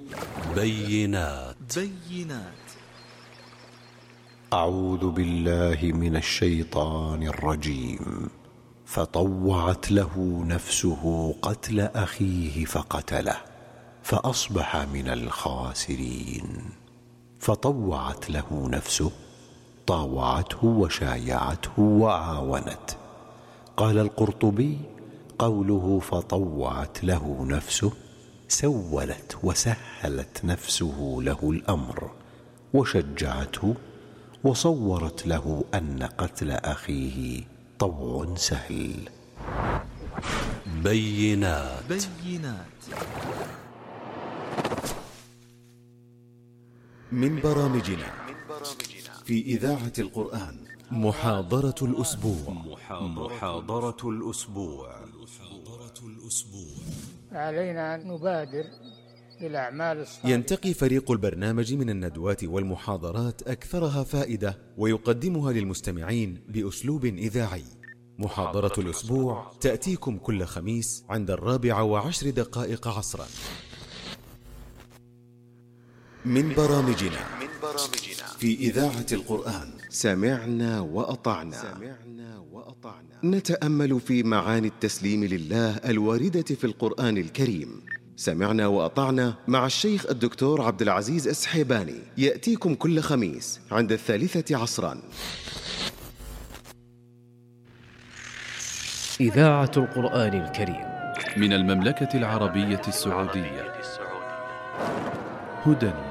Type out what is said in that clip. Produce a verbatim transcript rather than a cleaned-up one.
بينات بينات أعوذ بالله من الشيطان الرجيم. فطوعت له نفسه قتل أخيه فقتله فأصبح من الخاسرين. فطوعت له نفسه، طاوعته وشايعته وعاونته. قال القرطبي: قوله فطوعت له نفسه سولت وسهلت نفسه له الأمر وشجعته وصورت له أن قتل أخيه طوع سهل. بينات بينات من برامجنا في إذاعة القرآن محاضرة الأسبوع. محاضرة الأسبوع. علينا أن نبادر بالأعمال الصالحة. ينتقي فريق البرنامج من الندوات والمحاضرات أكثرها فائدة ويقدمها للمستمعين بأسلوب إذاعي. محاضرة الأسبوع تأتيكم كل خميس عند الرابعة وعشر دقائق عصرا. من برامجنا في إذاعة القرآن سمعنا وأطعنا. نتأمل في معاني التسليم لله الواردة في القرآن الكريم. سمعنا وأطعنا مع الشيخ الدكتور عبد العزيز السحيباني، يأتيكم كل خميس عند الثالثة عصرا. إذاعة القرآن الكريم من المملكة العربية السعودية. هدى